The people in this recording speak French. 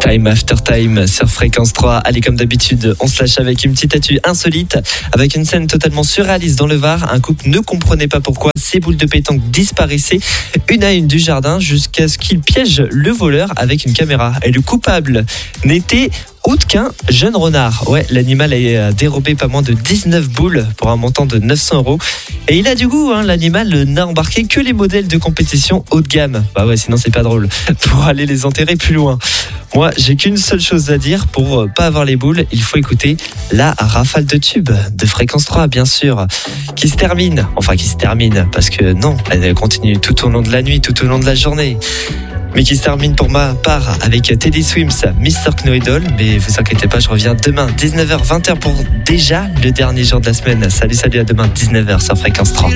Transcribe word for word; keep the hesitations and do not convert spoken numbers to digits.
Time After Time sur Fréquence trois. Allez, comme d'habitude, on se lâche avec une petite actu insolite, avec une scène totalement surréaliste dans le Var. Un couple ne comprenait pas pourquoi ses boules de pétanque disparaissaient une à une du jardin jusqu'à ce qu'il piège le voleur avec une caméra. Et le coupable n'était autre qu'un jeune renard. Ouais, l'animal a dérobé pas moins de dix-neuf boules pour un montant de neuf cents euros. Et il a du goût, hein, l'animal n'a embarqué que les modèles de compétition haut de gamme. Bah ouais, sinon c'est pas drôle. Pour aller les enterrer plus loin. Moi, j'ai qu'une seule chose à dire, pour pas avoir les boules, il faut écouter la rafale de tubes de Fréquence trois, bien sûr, qui se termine, enfin qui se termine, parce que non, elle continue tout au long de la nuit, tout au long de la journée. Mais qui se termine pour ma part avec Teddy Swims, mister Knoidle. Mais vous inquiétez pas, je reviens demain, dix-neuf heures vingt heures pour déjà le dernier jour de la semaine. Salut, salut, à demain, dix-neuf heures sur Fréquence trois.